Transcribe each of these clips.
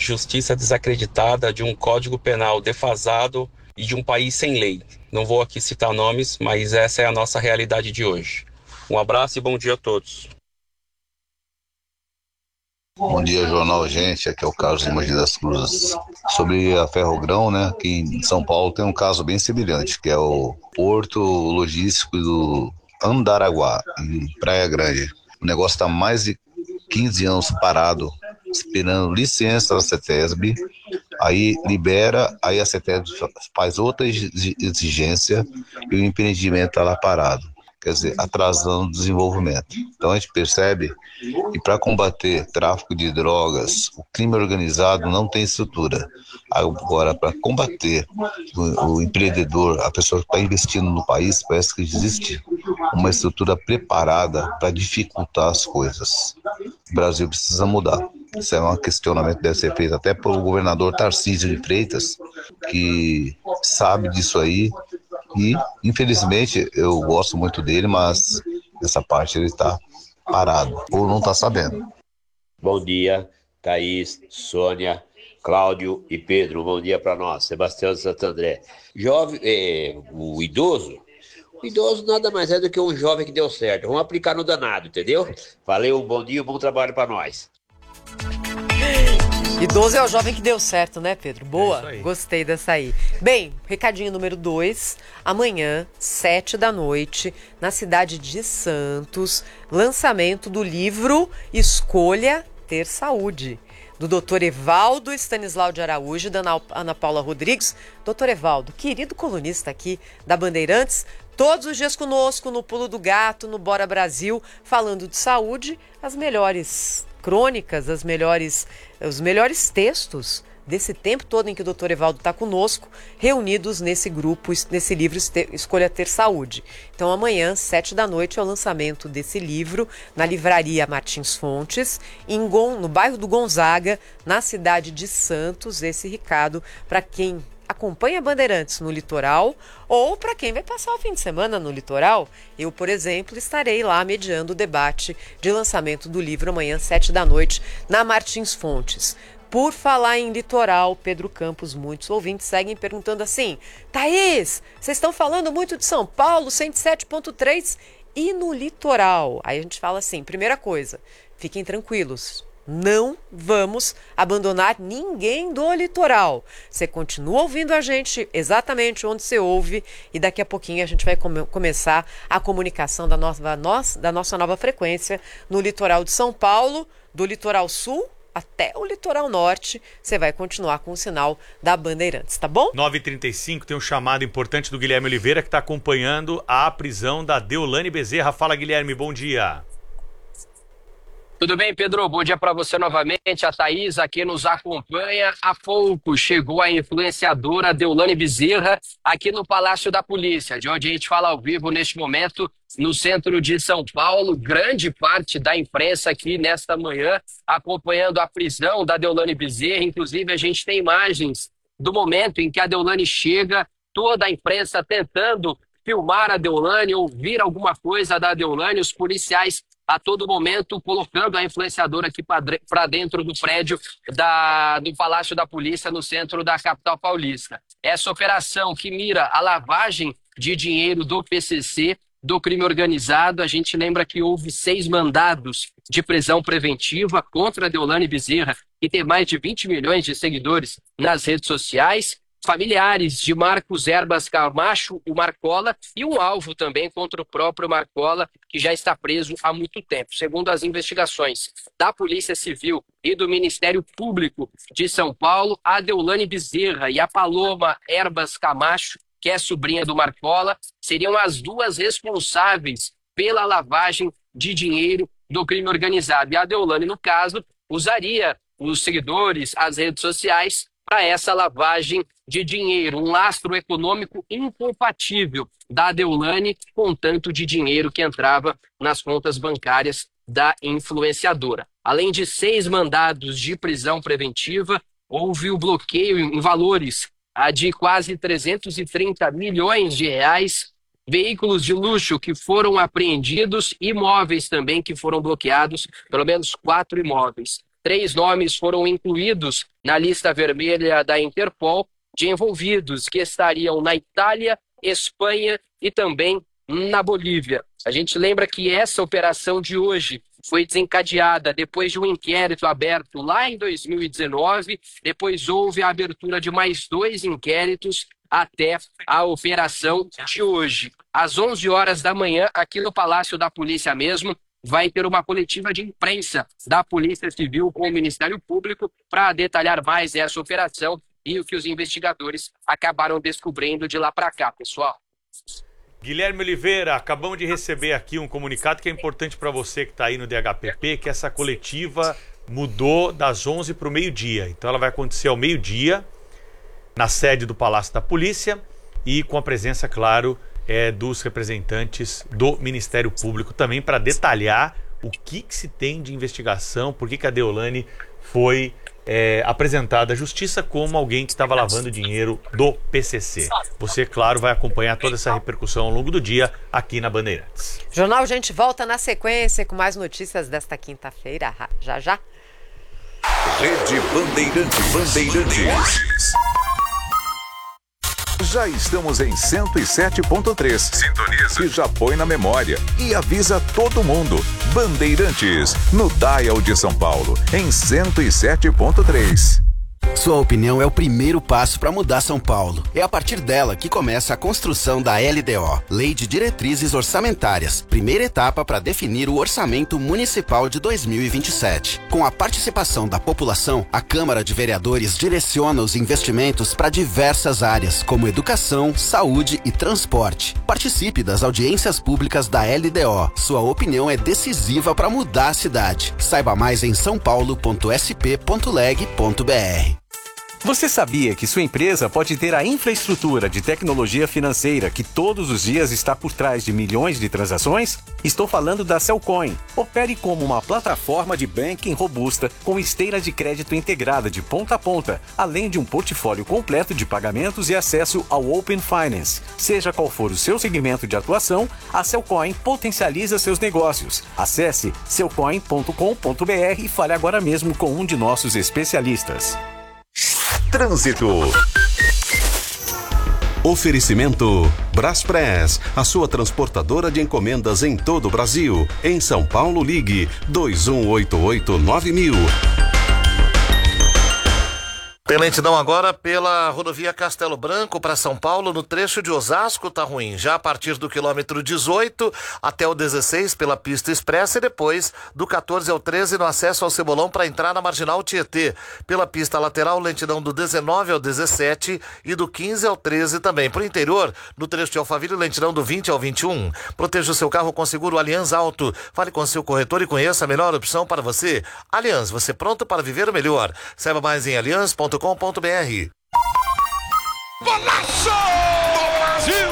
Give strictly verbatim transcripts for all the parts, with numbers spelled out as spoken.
justiça desacreditada, de um código penal defasado e de um país sem lei. Não vou aqui citar nomes, mas essa é a nossa realidade de hoje. Um abraço e bom dia a todos. Bom dia, Jornal Gente, aqui é o Carlos de Mogi das Cruzes. Sobre a Ferrogrão, né, aqui em São Paulo tem um caso bem semelhante, que é o Porto Logístico do Andaraguá, em Praia Grande. O negócio está mais de quinze anos parado, esperando licença da CETESB, aí libera, aí a CETESB faz outra exigência e o empreendimento está lá parado. Quer dizer, atrasando o desenvolvimento. Então a gente percebe que para combater tráfico de drogas, o crime organizado não tem estrutura. Agora, para combater o, o empreendedor, a pessoa que está investindo no país, parece que existe uma estrutura preparada para dificultar as coisas. O Brasil precisa mudar. Isso é um questionamento que deve ser feito até pelo governador Tarcísio de Freitas, que sabe disso aí. E, infelizmente, eu gosto muito dele, mas essa parte ele está parado, ou não está sabendo. Bom dia, Thaís, Sônia, Cláudio e Pedro. Bom dia para nós, Sebastião de Santo André. Jovem, é, o idoso, o idoso nada mais é do que um jovem que deu certo. Vamos aplicar no danado, entendeu? Valeu, um bom dia, um bom trabalho para nós. Idoso é o jovem que deu certo, né, Pedro? Boa, é gostei dessa aí. Bem, recadinho número dois. Amanhã, sete da noite, na cidade de Santos, lançamento do livro Escolha Ter Saúde, do doutor Evaldo Stanislau de Araújo e da Ana Paula Rodrigues. doutor Evaldo, querido colunista aqui da Bandeirantes, todos os dias conosco no Pulo do Gato, no Bora Brasil, falando de saúde, as melhores crônicas, as melhores, os melhores textos desse tempo todo em que o doutor Evaldo está conosco, reunidos nesse grupo, nesse livro Escolha Ter Saúde. Então amanhã, sete da noite, é o lançamento desse livro na livraria Martins Fontes, em Gon, no bairro do Gonzaga, na cidade de Santos. Esse recado para quem acompanha Bandeirantes no litoral ou para quem vai passar o fim de semana no litoral. Eu, por exemplo, estarei lá mediando o debate de lançamento do livro amanhã, sete da noite, na Martins Fontes. Por falar em litoral, Pedro Campos, muitos ouvintes seguem perguntando assim: Thaís, vocês estão falando muito de São Paulo, cento e sete ponto três, e no litoral? Aí a gente fala assim, primeira coisa, fiquem tranquilos, não vamos abandonar ninguém do litoral. Você continua ouvindo a gente exatamente onde você ouve e daqui a pouquinho a gente vai come- começar a comunicação da nossa, nossa, da nossa nova frequência no litoral de São Paulo, do litoral sul até o litoral norte. Você vai continuar com o sinal da Bandeirantes, tá bom? nove e trinta e cinco, tem um chamado importante do Guilherme Oliveira, que está acompanhando a prisão da Deolane Bezerra. Fala, Guilherme, bom dia. Tudo bem, Pedro? Bom dia para você novamente. A Thaís aqui nos acompanha. Há pouco chegou a influenciadora Deolane Bezerra aqui no Palácio da Polícia, de onde a gente fala ao vivo neste momento, no centro de São Paulo. Grande parte da imprensa aqui nesta manhã acompanhando a prisão da Deolane Bezerra. Inclusive, a gente tem imagens do momento em que a Deolane chega, toda a imprensa tentando filmar a Deolane, ouvir alguma coisa da Deolane, os policiais a todo momento colocando a influenciadora aqui para dentro do prédio da, do Palácio da Polícia, no centro da capital paulista. Essa operação que mira a lavagem de dinheiro do P C C, do crime organizado. A gente lembra que houve seis mandados de prisão preventiva contra a Deolane Bezerra, que tem mais de vinte milhões de seguidores nas redes sociais. Familiares de Marcos Erbas Camacho, o Marcola, e um alvo também contra o próprio Marcola, que já está preso há muito tempo. Segundo as investigações da Polícia Civil e do Ministério Público de São Paulo, a Deolane Bezerra e a Paloma Erbas Camacho, que é sobrinha do Marcola, seriam as duas responsáveis pela lavagem de dinheiro do crime organizado. E a Deolane, no caso, usaria os seguidores, as redes sociais, para essa lavagem de dinheiro, um lastro econômico incompatível da Deolane com tanto de dinheiro que entrava nas contas bancárias da influenciadora. Além de seis mandados de prisão preventiva, houve o bloqueio em valores de quase trezentos e trinta milhões de reais, veículos de luxo que foram apreendidos, imóveis também que foram bloqueados, pelo menos quatro imóveis. Três nomes foram incluídos na lista vermelha da Interpol de envolvidos que estariam na Itália, Espanha e também na Bolívia. A gente lembra que essa operação de hoje foi desencadeada depois de um inquérito aberto lá em dois mil e dezenove, depois houve a abertura de mais dois inquéritos até a operação de hoje. Às onze horas da manhã, aqui no Palácio da Polícia mesmo, vai ter uma coletiva de imprensa da Polícia Civil com o Ministério Público para detalhar mais essa operação e o que os investigadores acabaram descobrindo de lá para cá, pessoal. Guilherme Oliveira, acabamos de receber aqui um comunicado que é importante para você que está aí no D H P P, que essa coletiva mudou das onze para o meio-dia. Então ela vai acontecer ao meio-dia, na sede do Palácio da Polícia e com a presença, claro, é, dos representantes do Ministério Público também para detalhar o que, que se tem de investigação, por que, que a Deolane foi é, apresentada à Justiça como alguém que estava lavando dinheiro do P C C. Você, claro, vai acompanhar toda essa repercussão ao longo do dia aqui na Bandeirantes. Jornal Gente volta na sequência com mais notícias desta quinta-feira. Já, já. Rede Bandeirantes. Bandeirantes. Já estamos em cento e sete ponto três. Sintoniza. E já põe na memória. E avisa todo mundo. Bandeirantes, no Dial de São Paulo, em cento e sete ponto três. Sua opinião é o primeiro passo para mudar São Paulo. É a partir dela que começa a construção da L D O, Lei de Diretrizes Orçamentárias, primeira etapa para definir o orçamento municipal de dois mil e vinte e sete. Com a participação da população, a Câmara de Vereadores direciona os investimentos para diversas áreas, como educação, saúde e transporte. Participe das audiências públicas da L D O. Sua opinião é decisiva para mudar a cidade. Saiba mais em são paulo ponto s p ponto leg ponto b r. Você sabia que sua empresa pode ter a infraestrutura de tecnologia financeira que todos os dias está por trás de milhões de transações? Estou falando da Cellcoin. Opere como uma plataforma de banking robusta com esteira de crédito integrada de ponta a ponta, além de um portfólio completo de pagamentos e acesso ao Open Finance. Seja qual for o seu segmento de atuação, a Cellcoin potencializa seus negócios. Acesse cellcoin ponto com ponto b r e fale agora mesmo com um de nossos especialistas. Trânsito. Oferecimento Braspress, a sua transportadora de encomendas em todo o Brasil. Em São Paulo, ligue dois um oito oito nove mil. Tem lentidão agora pela rodovia Castelo Branco para São Paulo, no trecho de Osasco tá ruim, já a partir do quilômetro dezoito até o dezesseis pela pista expressa e depois do quatorze ao treze no acesso ao Cebolão para entrar na Marginal Tietê. Pela pista lateral, lentidão do dezenove ao dezessete e do quinze ao treze também. Pro interior, no trecho de Alphaville, lentidão do vinte ao vinte e um. Proteja o seu carro com seguro Alianz Auto. Fale com seu corretor e conheça a melhor opção para você. Alianz, você pronto para viver o melhor. Saiba mais em alianz ponto com ponto b r. Golaço do Brasil!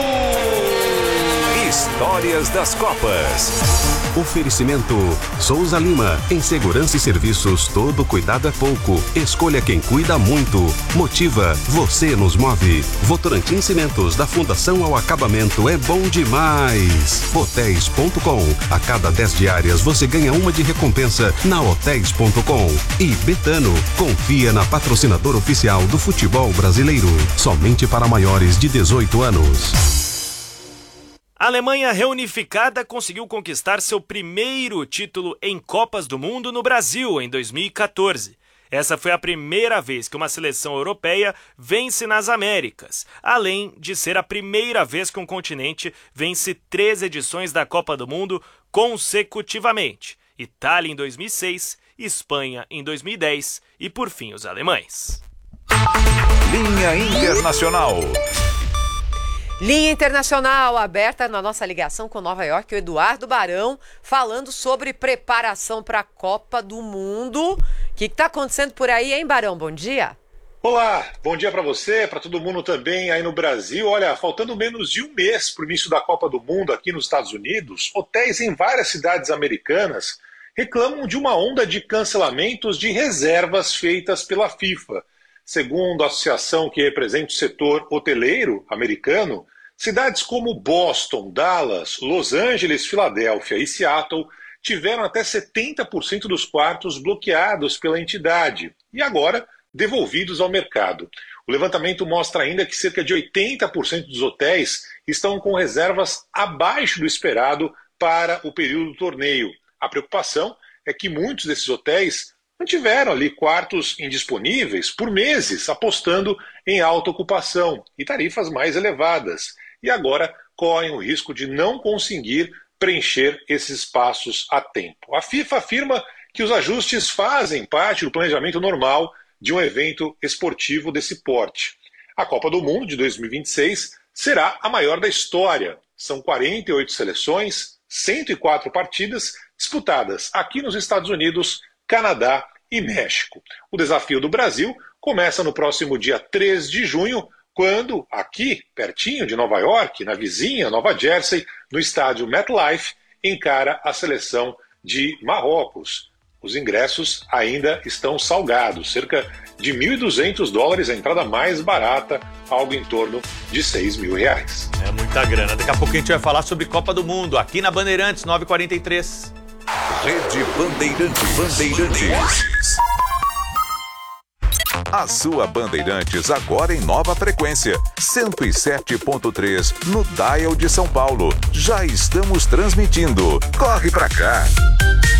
Histórias das Copas. Oferecimento Souza Lima, em segurança e serviços, todo cuidado é pouco. Escolha quem cuida muito. Motiva, você nos move. Votorantim Cimentos, da fundação ao acabamento, é bom demais. Hotéis ponto com, a cada dez diárias você ganha uma de recompensa na hotéis ponto com. E Betano, confia na patrocinadora oficial do futebol brasileiro, somente para maiores de dezoito anos. A Alemanha reunificada conseguiu conquistar seu primeiro título em Copas do Mundo no Brasil em dois mil e quatorze. Essa foi a primeira vez que uma seleção europeia vence nas Américas, além de ser a primeira vez que um continente vence três edições da Copa do Mundo consecutivamente. Itália em dois mil e seis, Espanha em dois mil e dez e, por fim, os alemães. Linha Internacional. Linha Internacional aberta na nossa ligação com Nova York, o Eduardo Barão, falando sobre preparação para a Copa do Mundo. O que está acontecendo por aí, hein, Barão? Bom dia. Olá, bom dia para você, para todo mundo também aí no Brasil. Olha, faltando menos de um mês para o início da Copa do Mundo aqui nos Estados Unidos, hotéis em várias cidades americanas reclamam de uma onda de cancelamentos de reservas feitas pela FIFA. Segundo a associação que representa o setor hoteleiro americano, cidades como Boston, Dallas, Los Angeles, Filadélfia e Seattle tiveram até setenta por cento dos quartos bloqueados pela entidade e agora devolvidos ao mercado. O levantamento mostra ainda que cerca de oitenta por cento dos hotéis estão com reservas abaixo do esperado para o período do torneio. A preocupação é que muitos desses hotéis mantiveram ali quartos indisponíveis por meses, apostando em alta ocupação e tarifas mais elevadas. E agora correm o risco de não conseguir preencher esses espaços a tempo. A FIFA afirma que os ajustes fazem parte do planejamento normal de um evento esportivo desse porte. A Copa do Mundo de dois mil e vinte e seis será a maior da história. São quarenta e oito seleções, cento e quatro partidas disputadas aqui nos Estados Unidos, Canadá e México. O desafio do Brasil começa no próximo dia três de junho, quando, aqui, pertinho de Nova York, na vizinha Nova Jersey, no estádio MetLife, encara a seleção de Marrocos. Os ingressos ainda estão salgados, cerca de mil e duzentos dólares, a entrada mais barata, algo em torno de seis mil reais. É muita grana. Daqui a pouco a gente vai falar sobre Copa do Mundo, aqui na Bandeirantes, nove e quarenta e três. Rede Bandeirantes. Bandeirantes. A sua Bandeirantes agora em nova frequência, cento e sete ponto três no Dial de São Paulo. Já estamos transmitindo. Corre pra cá.